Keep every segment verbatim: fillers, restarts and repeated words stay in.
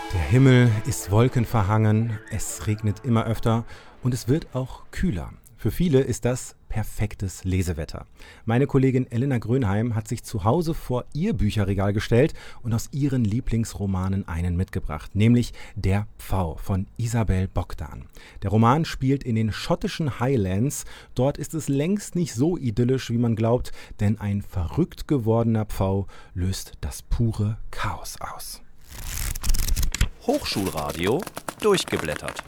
Der Himmel ist wolkenverhangen, es regnet immer öfter und es wird auch kühler. Für viele ist das perfektes Lesewetter. Meine Kollegin Elena Grönheim hat sich zu Hause vor ihr Bücherregal gestellt und aus ihren Lieblingsromanen einen mitgebracht, nämlich Der Pfau von Isabel Bogdan. Der Roman spielt in den schottischen Highlands. Dort ist es längst nicht so idyllisch, wie man glaubt, denn ein verrückt gewordener Pfau löst das pure Chaos aus. Hochschulradio durchgeblättert.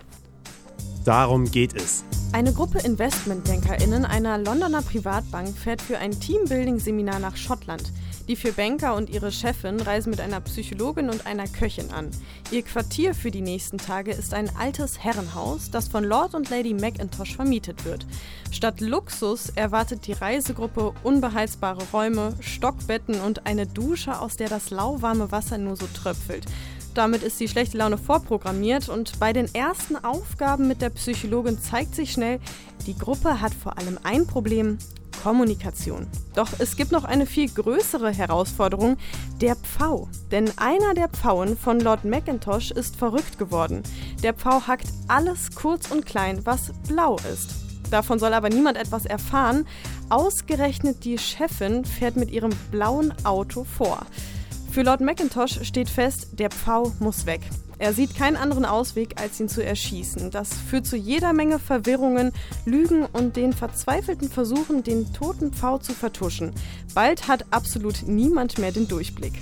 Darum geht es. Eine Gruppe InvestmentbankerInnen einer Londoner Privatbank fährt für ein Teambuilding-Seminar nach Schottland. Die vier Banker und ihre Chefin reisen mit einer Psychologin und einer Köchin an. Ihr Quartier für die nächsten Tage ist ein altes Herrenhaus, das von Lord und Lady Mackintosh vermietet wird. Statt Luxus erwartet die Reisegruppe unbeheizbare Räume, Stockbetten und eine Dusche, aus der das lauwarme Wasser nur so tröpfelt. Damit ist die schlechte Laune vorprogrammiert und bei den ersten Aufgaben mit der Psychologin zeigt sich schnell, die Gruppe hat vor allem ein Problem: Kommunikation. Doch es gibt noch eine viel größere Herausforderung: der Pfau. Denn einer der Pfauen von Lord Mackintosh ist verrückt geworden. Der Pfau hackt alles kurz und klein, was blau ist. Davon soll aber niemand etwas erfahren. Ausgerechnet die Chefin fährt mit ihrem blauen Auto vor. Für Lord Mackintosh steht fest, der Pfau muss weg. Er sieht keinen anderen Ausweg, als ihn zu erschießen. Das führt zu jeder Menge Verwirrungen, Lügen und den verzweifelten Versuchen, den toten Pfau zu vertuschen. Bald hat absolut niemand mehr den Durchblick.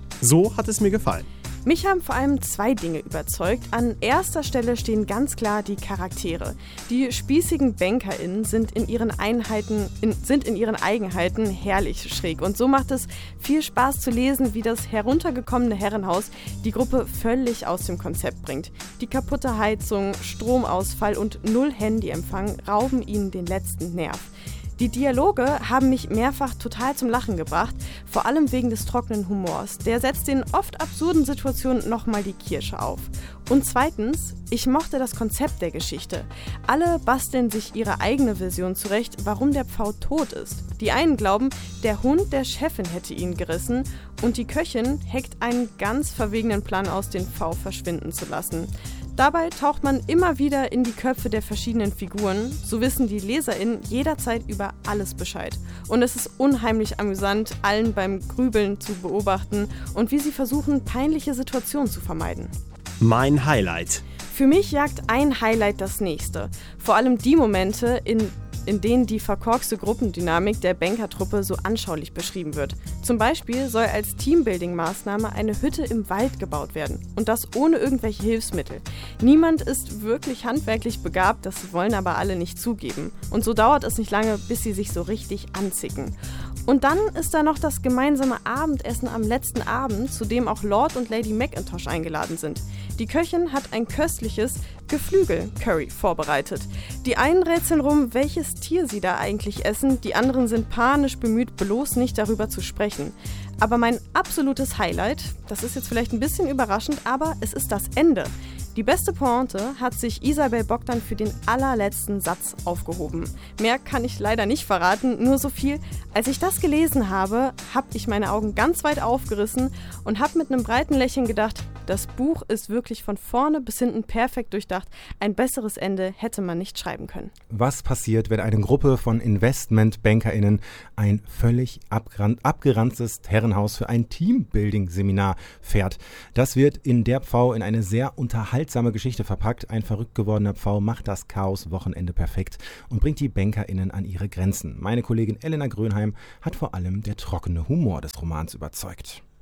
So hat es mir gefallen. Mich haben vor allem zwei Dinge überzeugt. An erster Stelle stehen ganz klar die Charaktere. Die spießigen BankerInnen sind in ihren Einheiten, in, sind in ihren Eigenheiten herrlich schräg. Und so macht es viel Spaß zu lesen, wie das heruntergekommene Herrenhaus die Gruppe völlig aus dem Konzept bringt. Die kaputte Heizung, Stromausfall und null Handyempfang rauben ihnen den letzten Nerv. Die Dialoge haben mich mehrfach total zum Lachen gebracht, vor allem wegen des trockenen Humors. Der setzt in oft absurden Situationen nochmal die Kirsche auf. Und zweitens, ich mochte das Konzept der Geschichte. Alle basteln sich ihre eigene Version zurecht, warum der Pfau tot ist. Die einen glauben, der Hund der Chefin hätte ihn gerissen und die Köchin heckt einen ganz verwegenen Plan aus, den Pfau verschwinden zu lassen. Dabei taucht man immer wieder in die Köpfe der verschiedenen Figuren, so wissen die LeserInnen jederzeit über alles Bescheid. Und es ist unheimlich amüsant, allen beim Grübeln zu beobachten und wie sie versuchen, peinliche Situationen zu vermeiden. Mein Highlight. Für mich jagt ein Highlight das nächste. Vor allem die Momente, in in denen die verkorkste Gruppendynamik der Bankertruppe so anschaulich beschrieben wird. Zum Beispiel soll als Teambuilding-Maßnahme eine Hütte im Wald gebaut werden. Und das ohne irgendwelche Hilfsmittel. Niemand ist wirklich handwerklich begabt, das wollen aber alle nicht zugeben. Und so dauert es nicht lange, bis sie sich so richtig anzicken. Und dann ist da noch das gemeinsame Abendessen am letzten Abend, zu dem auch Lord und Lady Mackintosh eingeladen sind. Die Köchin hat ein köstliches Geflügel-Curry vorbereitet. Die einen rätseln rum, welches Tier sie da eigentlich essen, die anderen sind panisch bemüht, bloß nicht darüber zu sprechen. Aber mein absolutes Highlight, das ist jetzt vielleicht ein bisschen überraschend, aber es ist das Ende. Die beste Pointe hat sich Isabel Bogdan für den allerletzten Satz aufgehoben. Mehr kann ich leider nicht verraten, nur so viel: Als ich das gelesen habe, habe ich meine Augen ganz weit aufgerissen und habe mit einem breiten Lächeln gedacht, das Buch ist wirklich von vorne bis hinten perfekt durchdacht. Ein besseres Ende hätte man nicht schreiben können. Was passiert, wenn eine Gruppe von InvestmentbankerInnen ein völlig abgeran- abgeranztes Herrenhaus für ein Teambuilding-Seminar fährt? Das wird in Der Pfau in eine sehr unterhaltsame Geschichte verpackt. Ein verrückt gewordener Pfau macht das Chaos-Wochenende perfekt und bringt die BankerInnen an ihre Grenzen. Meine Kollegin Elena Grönheim hat vor allem der trockene Humor des Romans überzeugt.